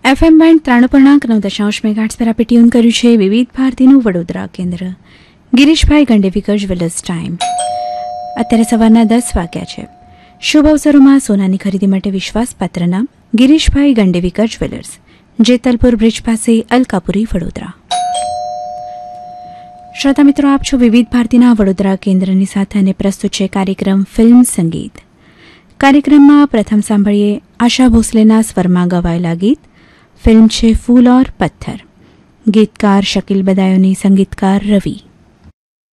FM band 93.9 megahertz પર આપે tune કર્યું છે વિવિધ ભારતીનું વડોદરા કેન્દ્ર. Girishbhai ગંડેવીકર jewellers time. અત્યારે સવારના 10 વાગ્યા છે. શુભ અવસરોમાં સોનાની ખરીદી માટે વિશ્વાસપાત્ર નામ ગિરીશભાઈ ગંડેવીકર જ્વેલર્સ, જેતલપુર બ્રિજ પાસે, અલકાપુરી, વડોદરા. શ્રોતા મિત્રો, આપ છો વિવિધ ભારતીના વડોદરા કેન્દ્રની સાથે અને પ્રસ્તુત છે કાર્યક્રમ ફિલ્મ સંગીત. કાર્યક્રમમાં પ્રથમ સાંભળીએ આશા ભોસલેના સ્વરમાં ગવાયેલા ગીત. ફિલ્મ છે ફૂલ ઓર પથ્થર. ગીતકાર શકીલ બદાયુની, સંગીતકાર રવિ.